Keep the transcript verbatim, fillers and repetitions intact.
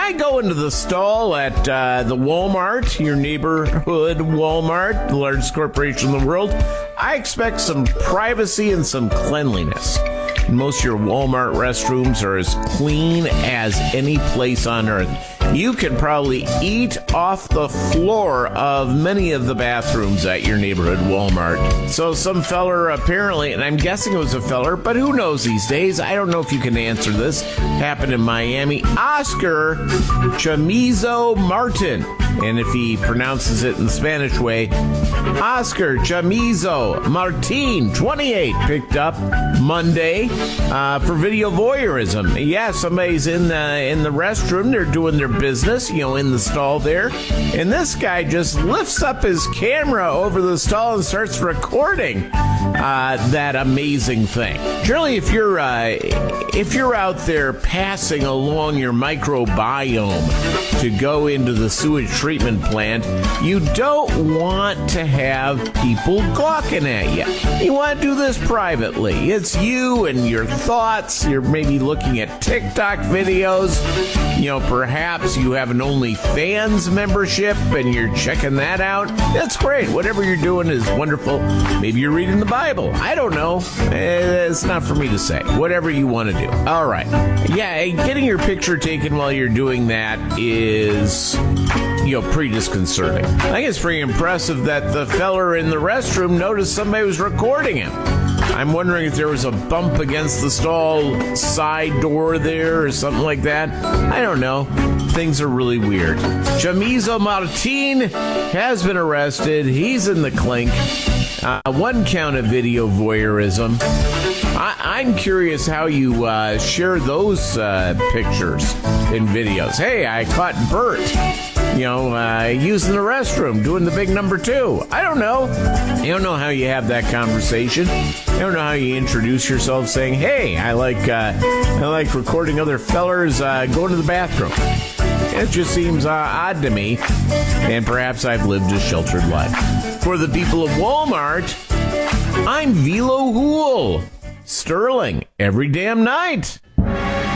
I go into the stall at uh, the Walmart, your neighborhood Walmart, the largest corporation in the world, I expect some privacy and some cleanliness. Most of your Walmart restrooms are as clean as any place on earth. You can probably eat off the floor of many of the bathrooms at your neighborhood Walmart. So some feller apparently, and I'm guessing it was a feller, but who knows these days? I don't know if you can answer this. Happened in Miami. Oscar Chamizo Martin. And if he pronounces it in the Spanish way, Oscar Chamizo Martin, twenty-eight, picked up Monday uh, for video voyeurism. Yeah, somebody's in the, in the restroom. They're doing their business, you know, in the stall there. And this guy just lifts up his camera over the stall and starts recording uh, that amazing thing. Surely if you're, uh, if you're out there passing along your microbiome to go into the sewage treatment plant, you don't want to have people gawking at you. You want to do this privately. It's you and your thoughts. You're maybe looking at TikTok videos. You know, perhaps you have an OnlyFans membership and you're checking that out. That's great. Whatever you're doing is wonderful. Maybe you're reading the Bible. I don't know. It's not for me to say. Whatever you want to do. All right. Yeah, getting your picture taken while you're doing that is, you know, pretty disconcerting. I think it's pretty impressive that the feller in the restroom noticed somebody was recording him. I'm wondering if there was a bump against the stall side door there or something like that. I don't know. Things are really weird. Chamizo Martin has been arrested. He's in the clink. Uh, one count of video voyeurism. I, I'm curious how you uh, share those uh, pictures and videos. Hey, I caught Bert, you know, uh, using the restroom, doing the big number two. I don't know. I don't know how you have that conversation. I don't know how you introduce yourself saying, hey, I like uh, I like recording other fellers uh, going to the bathroom. It just seems uh, odd to me, and perhaps I've lived a sheltered life. For the people of Walmart, I'm Velo Hool. Sterling every damn night.